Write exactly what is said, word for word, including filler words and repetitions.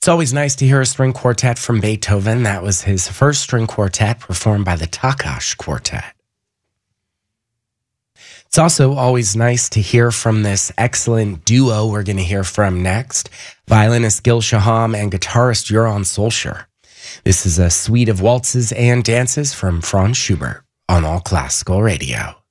It's always nice to hear a string quartet from Beethoven. That was his first string quartet performed by the Takács Quartet. It's also always nice to hear from this excellent duo we're going to hear from next, violinist Gil Shaham and guitarist Joran Solskjaer. This is a suite of waltzes and dances from Franz Schubert on All Classical Radio.